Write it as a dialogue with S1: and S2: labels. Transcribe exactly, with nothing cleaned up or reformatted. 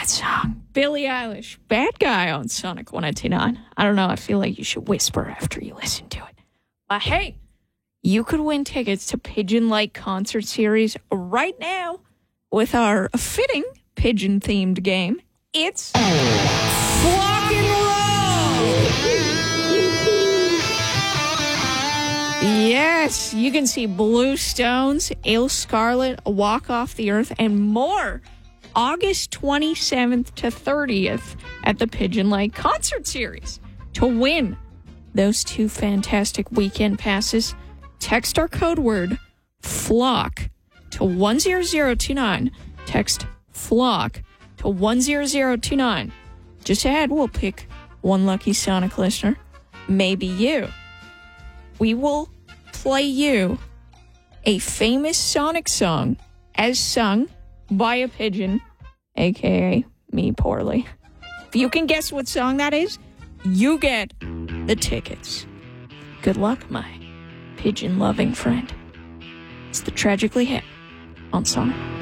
S1: that song. Billie Eilish, Bad Guy on Sonic one oh two nine. I don't know. I feel like you should whisper after you listen to it. But hey, you could win tickets to Pigeon Lake Concert Series right now with our fitting pigeon-themed game. It's Flock and Roll! Yes, you can see Blue Stones, Il Scarlet, Walk Off the Earth, and more August twenty-seventh to thirtieth at the Pigeon Lake Concert Series. To win those two fantastic weekend passes, text our code word FLOCK to one zero zero two nine. Text FLOCK to one zero zero two nine. Just ahead, we'll pick one lucky Sonic listener, maybe you. We will play you a famous Sonic song as sung by a pigeon, a k a me poorly. If you can guess what song that is, you get the tickets. Good luck, my pigeon-loving friend. It's the Tragically Hip on Sonic.